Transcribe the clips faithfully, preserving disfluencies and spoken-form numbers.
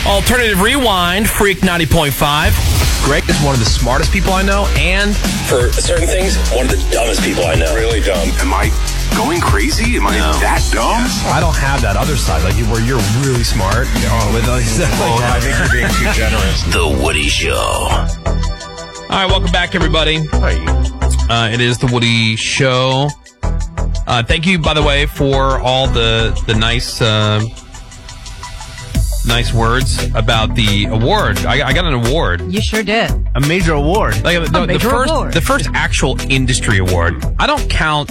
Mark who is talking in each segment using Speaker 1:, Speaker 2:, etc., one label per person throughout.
Speaker 1: Alternative Rewind, Freak ninety point five. Greg is one of the smartest people I know, and for certain things, one of the dumbest people I know.
Speaker 2: Really dumb.
Speaker 3: Am I going crazy? Am I
Speaker 1: No.
Speaker 3: that dumb?
Speaker 2: Yes.
Speaker 1: I don't have that other side, like you, where you're really smart. Oh, with like,
Speaker 2: Oh, I think you're being too generous.
Speaker 3: The Woody Show.
Speaker 1: All right, welcome back, everybody.
Speaker 2: Hi.
Speaker 1: Uh, it is the Woody Show. Uh, thank you, by the way, for all the the nice uh, nice words about the award. I, I got an award,
Speaker 4: You sure did.
Speaker 5: A major award.
Speaker 1: like the, the
Speaker 4: major
Speaker 1: first
Speaker 4: award.
Speaker 1: the first actual industry award. I don't count.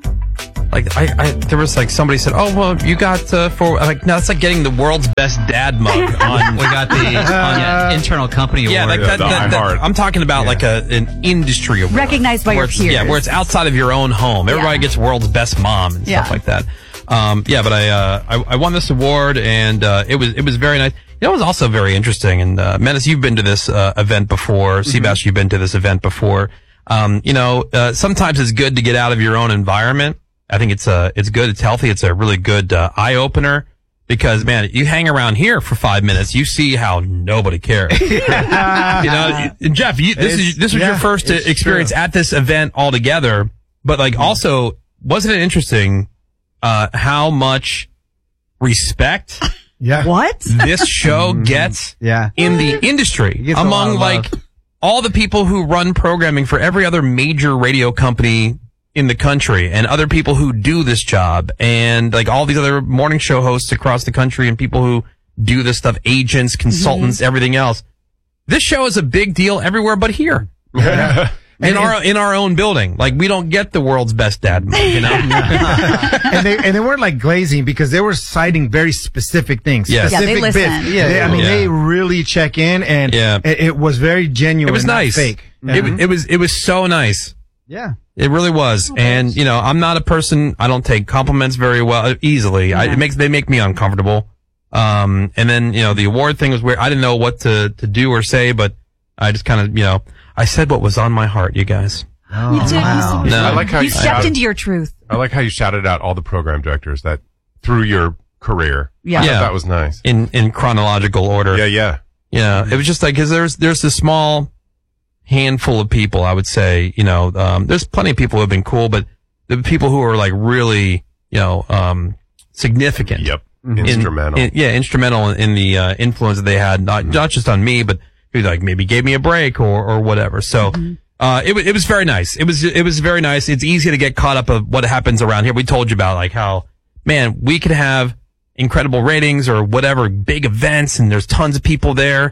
Speaker 1: Like I, I, there was like somebody said, "Oh well, you got uh, for like no, it's like getting the world's best dad mug." On
Speaker 6: We got the uh, internal company award.
Speaker 1: yeah, like that,
Speaker 2: the
Speaker 1: that, that-
Speaker 2: iHeart.
Speaker 1: I'm talking about like a an industry award,
Speaker 4: Recognized by
Speaker 1: where
Speaker 4: your
Speaker 1: it's-
Speaker 4: peers.
Speaker 1: Yeah, where it's outside of your own home. Everybody
Speaker 4: Yeah.
Speaker 1: gets world's best mom and
Speaker 4: Yeah.
Speaker 1: stuff like that. Um, yeah, but I, uh, I I won this award and uh, it was it was very nice. You know, it was also very interesting. And uh, Menace, you've been to this uh, event before.
Speaker 4: Mm-hmm.
Speaker 1: Seabass, you've been to this event before. Um, you know, uh, sometimes it's good to get out of your own environment. I think it's uh it's good. It's healthy. It's a really good uh, eye opener because man, you hang around here for five minutes, you see how nobody cares. You know, Jeff, you, this is this was
Speaker 5: yeah,
Speaker 1: your first
Speaker 5: it's
Speaker 1: experience
Speaker 5: true.
Speaker 1: at this event altogether, but like also wasn't it interesting uh how much respect
Speaker 5: Yeah.
Speaker 4: What?
Speaker 1: this show gets
Speaker 5: Yeah.
Speaker 1: in the industry
Speaker 5: gets a lot
Speaker 1: among
Speaker 5: of
Speaker 1: like
Speaker 5: love.
Speaker 1: all the people who run programming for every other major radio company in the country and other people who do this job and like all these other morning show hosts across the country and people who do this stuff, agents, consultants, everything else. This show is a big deal everywhere but here. In our in our own building. Like we don't get the world's best dad mug, you know?
Speaker 5: and they and they weren't like glazing because they were citing very specific things.
Speaker 1: Yes.
Speaker 4: Yeah, they
Speaker 5: Specific
Speaker 4: listen.
Speaker 5: bits. Yeah, they- I mean,
Speaker 1: Yeah.
Speaker 5: they really check in, and
Speaker 1: Yeah.
Speaker 5: it, it was very genuine.
Speaker 1: It was
Speaker 5: not
Speaker 1: nice.
Speaker 5: Fake.
Speaker 1: It,
Speaker 5: Mhm.
Speaker 1: it was it was so nice.
Speaker 5: yeah.
Speaker 1: It really was. And, you know, I'm not a person, I don't take compliments very well, easily. I, it makes, they make me uncomfortable. Um, and then, you know, the award thing was where I didn't know what to, to do or say, but I just kind of, you know, I said what was on my heart, you guys.
Speaker 5: Oh,
Speaker 4: You did. You
Speaker 5: wow.
Speaker 4: said-
Speaker 1: No.
Speaker 2: I like how
Speaker 4: You
Speaker 2: you
Speaker 4: stepped
Speaker 2: shouted,
Speaker 4: into your truth.
Speaker 2: I like how you shouted out all the program directors that through your career.
Speaker 4: Yeah.
Speaker 2: I thought
Speaker 1: Yeah.
Speaker 2: that was nice.
Speaker 1: In, in chronological order.
Speaker 2: Yeah, yeah.
Speaker 1: Yeah. It was just like, cause there's, there's a small handful of people, I would say, you know, um, there's plenty of people who have been cool, but the people who are like really, you know, um, significant.
Speaker 2: Yep.
Speaker 1: in-
Speaker 2: Instrumental.
Speaker 1: in- yeah, instrumental in, in the uh, influence that they had, not not just on me, but who like maybe gave me a break or or whatever. So uh, it was it was very nice. It was it was very nice. It's easy to get caught up of what happens around here. We told you about like how man we could have incredible ratings or whatever big events, and there's tons of people there,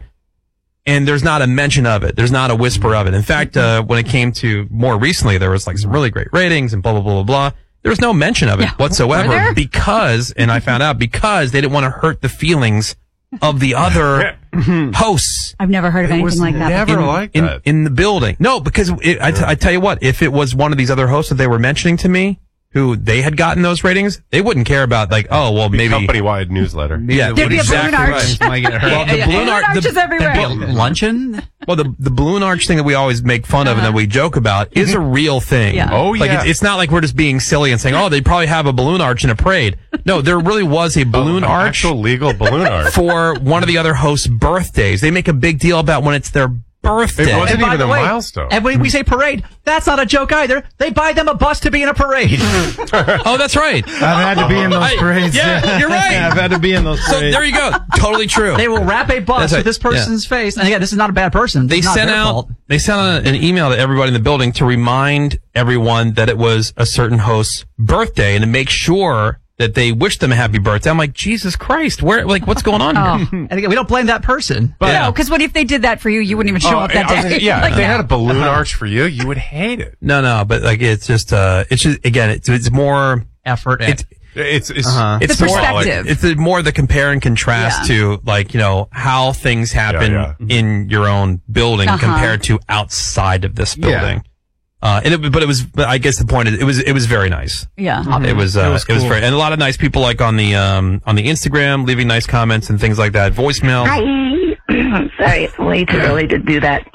Speaker 1: and there's not a mention of it. There's not a whisper of it. In fact, uh, when it came to more recently, there was like some really great ratings and blah blah blah blah blah. There was no mention of it
Speaker 4: Yeah. Were
Speaker 1: whatsoever
Speaker 4: there?
Speaker 1: because, and I found out because they didn't want to hurt the feelings of the other hosts
Speaker 4: I've never heard of
Speaker 2: It
Speaker 4: anything
Speaker 2: was
Speaker 4: like that.
Speaker 2: never
Speaker 4: before.
Speaker 2: like
Speaker 1: in,
Speaker 2: that.
Speaker 1: in the building. No, because it, I, t- I tell you what, if it was one of these other hosts that they were mentioning to me, who they had gotten those ratings, they wouldn't care about like, oh, well,
Speaker 2: The
Speaker 1: maybe.
Speaker 2: company-wide newsletter.
Speaker 1: Yeah,
Speaker 4: There'd be a balloon
Speaker 1: exactly
Speaker 4: arch.
Speaker 1: right.
Speaker 5: Might get hurt.
Speaker 1: Well, the
Speaker 4: Yeah,
Speaker 1: balloon
Speaker 4: balloon
Speaker 1: arch,
Speaker 4: arches
Speaker 1: the,
Speaker 4: everywhere.
Speaker 6: There'd be a luncheon?
Speaker 1: well, the the balloon arch thing that we always make fun of and that we joke about is a real thing.
Speaker 4: Yeah.
Speaker 2: Oh,
Speaker 1: Like
Speaker 2: yeah.
Speaker 1: it's, it's not like we're just being silly and saying, oh, they probably have a balloon arch in a parade. No, there really was a balloon
Speaker 2: An
Speaker 1: arch
Speaker 2: Actual legal balloon arch.
Speaker 1: for one of the other hosts' birthdays. They make a big deal about when it's their birthday.
Speaker 2: It wasn't
Speaker 6: And by
Speaker 2: even
Speaker 6: the
Speaker 2: a
Speaker 6: way,
Speaker 2: milestone.
Speaker 6: And when we say parade, that's not a joke either. They buy them a bus to be in a parade.
Speaker 1: Oh, that's right.
Speaker 5: I've had to be in those
Speaker 1: I-
Speaker 5: parades.
Speaker 1: yeah, you're right.
Speaker 5: I've had to be in those
Speaker 1: So
Speaker 5: parades.
Speaker 1: there you go. Totally true.
Speaker 6: They will wrap a bus
Speaker 1: That's right.
Speaker 6: with this person's face. And again, this is not a bad person.
Speaker 1: They
Speaker 6: It's not
Speaker 1: sent
Speaker 6: their
Speaker 1: out
Speaker 6: fault.
Speaker 1: they sent out an email to everybody in the building to remind everyone that it was a certain host's birthday and to make sure that they wished them a happy birthday. I'm like, Jesus Christ, where like what's going on here?
Speaker 4: Oh.
Speaker 6: And again, we don't blame that person.
Speaker 2: But-
Speaker 1: Yeah.
Speaker 4: No, because what if they did that for you? You wouldn't even show
Speaker 2: Oh,
Speaker 4: up that
Speaker 2: I was
Speaker 4: day.
Speaker 2: gonna- yeah,
Speaker 4: Like,
Speaker 2: if they
Speaker 4: no.
Speaker 2: had a balloon arch for you, you would hate it.
Speaker 1: No, no, but like it's just uh it's just again it's it's more
Speaker 6: Effort.
Speaker 1: it's
Speaker 2: It's it's
Speaker 5: Uh-huh.
Speaker 1: it's
Speaker 4: The
Speaker 1: more
Speaker 4: perspective.
Speaker 1: it's the, more the compare and contrast
Speaker 4: Yeah.
Speaker 1: to like, you know, how things happen
Speaker 2: Yeah,
Speaker 1: in your own building
Speaker 4: Uh-huh.
Speaker 1: compared to outside of this building. Uh, and it, but it was, but I guess the point is, it was, it was very nice.
Speaker 4: Yeah.
Speaker 1: It was, uh,
Speaker 5: It
Speaker 1: it
Speaker 5: was
Speaker 1: was,
Speaker 5: cool.
Speaker 1: very, and a lot of nice people like on the, um, on the Instagram, leaving nice comments and things like that. Voicemail.
Speaker 7: Hi. Sorry, it's way too early to do that.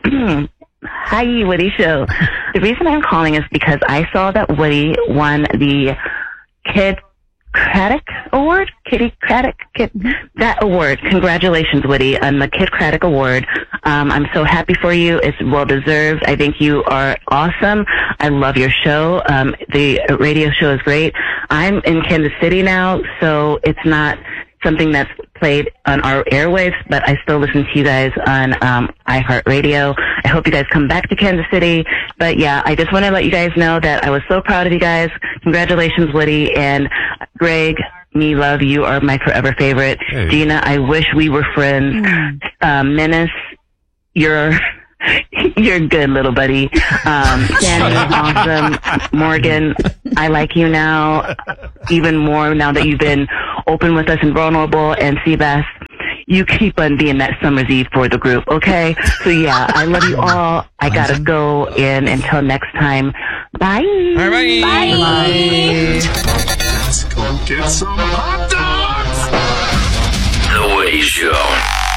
Speaker 7: Hi, Woody Show. The reason I'm calling is because I saw that Woody won the Kid Craddock Award? Kitty Craddock? Kid, that award. Congratulations, Woody, on the Kid Craddock Award. Um, I'm so happy for you. It's well deserved. I think you are awesome. I love your show. Um, the radio show is great. I'm in Kansas City now, so it's not something that's played on our airwaves, but I still listen to you guys on um, iHeartRadio. I hope you guys come back to Kansas City. But yeah, I just want to let you guys know that I was so proud of you guys. Congratulations, Woody. And Greg, me love, you are my forever favorite.
Speaker 2: Hey.
Speaker 7: Gina, I wish we were friends. Um, Menace, you're... You're good, little buddy. Um, Sandy, awesome. Morgan, I like you now even more now that you've been open with us and vulnerable. And Seabass, you keep on being that summer's eve for the group, okay? So yeah, I love you all. I gotta go, and until next time, bye.
Speaker 1: All right, bye.
Speaker 4: Bye.
Speaker 3: Let's go get some hot dogs. The Woody Show.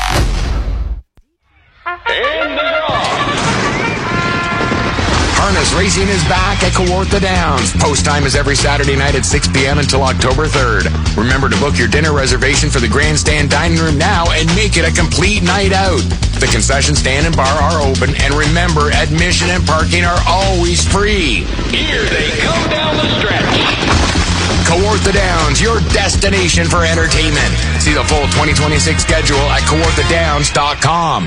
Speaker 8: Harness Racing is back at Kawartha Downs. Post time is every Saturday night at six p.m. until October third. Remember to book your dinner reservation for the grandstand dining room now and make it a complete night out. The concession stand and bar are open, and remember, admission and parking are always free.
Speaker 3: Here they come down the stretch.
Speaker 8: Kawartha Downs, your destination for entertainment. See the full twenty twenty-six schedule at kawartha downs dot com.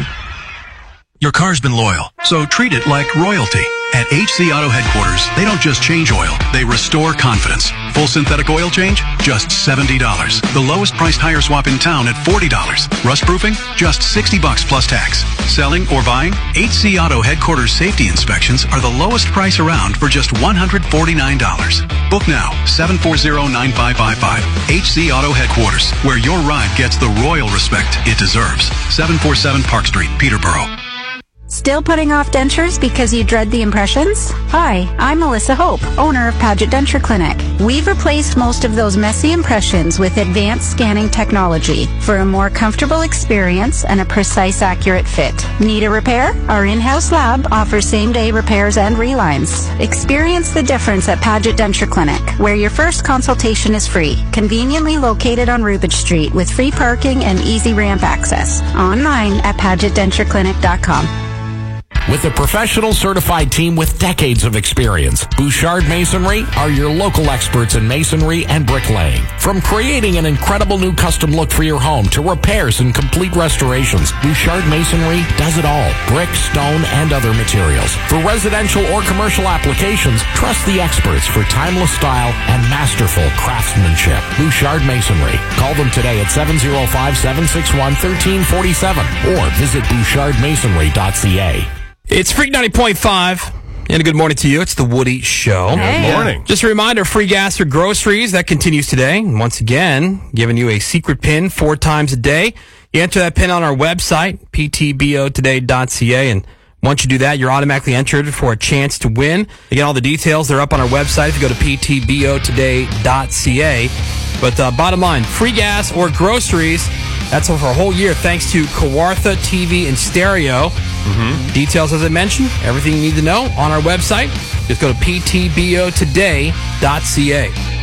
Speaker 9: Your car's been loyal, so treat it like royalty. At H C Auto Headquarters, they don't just change oil, they restore confidence. Full synthetic oil change? Just seventy dollars. The lowest priced tire swap in town at forty dollars. Rust proofing? Just sixty bucks plus tax. Selling or buying? H C Auto Headquarters safety inspections are the lowest price around for just one hundred forty-nine dollars. Book now, seven four zero, nine five five five. H C Auto Headquarters, where your ride gets the royal respect it deserves. seven forty-seven Park Street, Peterborough.
Speaker 10: Still putting off dentures because you dread the impressions? Hi, I'm Melissa Hope, owner of Paget Denture Clinic. We've replaced most of those messy impressions with advanced scanning technology for a more comfortable experience and a precise, accurate fit. Need a repair? Our in-house lab offers same-day repairs and relines. Experience the difference at Paget Denture Clinic, where your first consultation is free, conveniently located on Rubidge Street with free parking and easy ramp access. Online at paget denture clinic dot com.
Speaker 8: With a professional certified team with decades of experience, Bouchard Masonry are your local experts in masonry and bricklaying. From creating an incredible new custom look for your home to repairs and complete restorations, Bouchard Masonry does it all. Brick, stone, and other materials. For residential or commercial applications, trust the experts for timeless style and masterful craftsmanship. Bouchard Masonry. Call them today at seven zero five, seven six one, one three four seven or visit bouchard masonry dot c a.
Speaker 1: It's Freak ninety point five, and a good morning to you. It's the Woody Show.
Speaker 2: Good morning.
Speaker 1: Just a reminder, free gas for groceries, that continues today. And once again, giving you a secret pin four times a day. You enter that pin on our website, p t b o today dot c a, and once you do that, you're automatically entered for a chance to win. Again, all the details, they're up on our website if you go to p t b o today dot c a. But uh, bottom line, free gas or groceries, that's for a whole year thanks to Kawartha T V and Stereo. Mm-hmm. Details, as I mentioned, everything you need to know on our website. Just go to p t b o today dot c a.